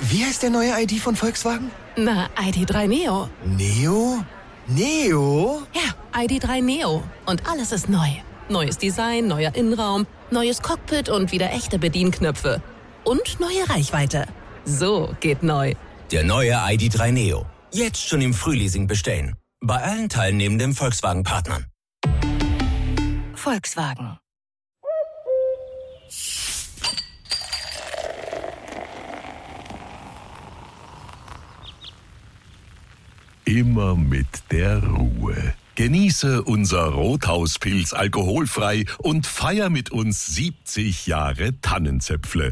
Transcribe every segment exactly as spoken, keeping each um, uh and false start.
Wie heißt der neue I D von Volkswagen? Na, I D drei Neo. Neo? Neo? Ja, I D drei Neo. Und alles ist neu. Neues Design, neuer Innenraum, neues Cockpit und wieder echte Bedienknöpfe. Und neue Reichweite. So geht neu. Der neue I D drei Neo. Jetzt schon im Frühleasing bestellen. Bei allen teilnehmenden Volkswagen-Partnern. Volkswagen. Immer mit der Ruhe. Genieße unser Rothauspilz alkoholfrei und feier mit uns siebzig Jahre Tannenzäpfle.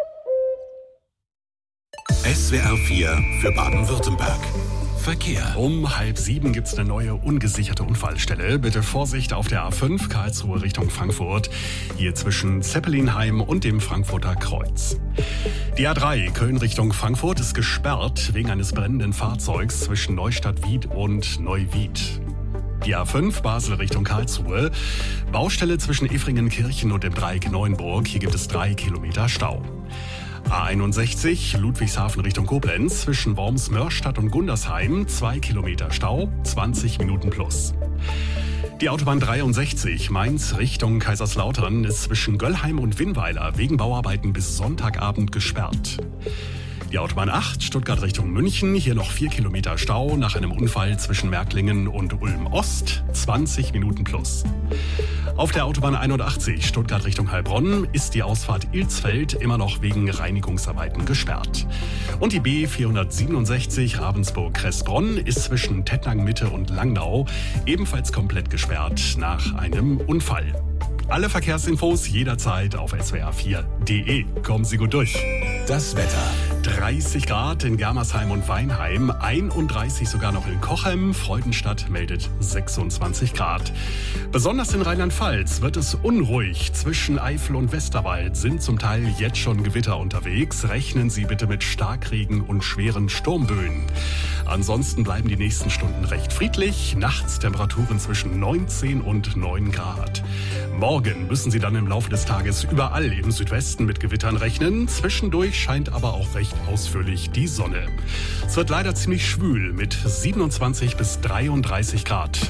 S W R vier für Baden-Württemberg. Verkehr. Um halb sieben gibt es eine neue ungesicherte Unfallstelle. Bitte Vorsicht auf der A fünf Karlsruhe Richtung Frankfurt. Hier zwischen Zeppelinheim und dem Frankfurter Kreuz. Die A drei Köln Richtung Frankfurt ist gesperrt wegen eines brennenden Fahrzeugs zwischen Neustadt-Wied und Neuwied. Die A fünf Basel Richtung Karlsruhe. Baustelle zwischen Effringenkirchen und dem Dreieck Neuenburg. Hier gibt es drei Kilometer Stau. A einundsechzig Ludwigshafen Richtung Koblenz zwischen Worms-Mörstadt und Gundersheim, zwei Kilometer Stau, zwanzig Minuten plus. Die Autobahn dreiundsechzig Mainz Richtung Kaiserslautern ist zwischen Göllheim und Winnweiler wegen Bauarbeiten bis Sonntagabend gesperrt. Die Autobahn acht Stuttgart Richtung München, hier noch vier Kilometer Stau nach einem Unfall zwischen Märklingen und Ulm-Ost, zwanzig Minuten plus. Auf der Autobahn einundachtzig Stuttgart Richtung Heilbronn ist die Ausfahrt Ilsfeld immer noch wegen Reinigungsarbeiten gesperrt. Und die B vierhundertsiebenundsechzig Ravensburg-Kressbronn ist zwischen Tettnang-Mitte und Langnau ebenfalls komplett gesperrt nach einem Unfall. Alle Verkehrsinfos jederzeit auf S W R vier punkt de. Kommen Sie gut durch. Das Wetter. dreißig Grad in Germersheim und Weinheim, einunddreißig sogar noch in Cochem. Freudenstadt meldet sechsundzwanzig Grad. Besonders in Rheinland-Pfalz wird es unruhig. Zwischen Eifel und Westerwald sind zum Teil jetzt schon Gewitter unterwegs. Rechnen Sie bitte mit Starkregen und schweren Sturmböen. Ansonsten bleiben die nächsten Stunden recht friedlich. Nachts Temperaturen zwischen neunzehn und neun Grad. Morgen müssen Sie dann im Laufe des Tages überall im Südwesten mit Gewittern rechnen. Zwischendurch scheint aber auch recht ausführlich die Sonne. Es wird leider ziemlich schwül mit siebenundzwanzig bis dreiunddreißig Grad.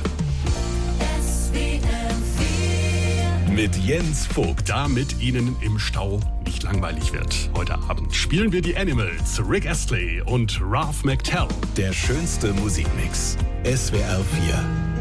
Mit Jens Vogt. Damit Ihnen im Stau nicht langweilig wird. Heute Abend spielen wir die Animals, Rick Astley und Ralph McTell. Der schönste Musikmix. S W R vier.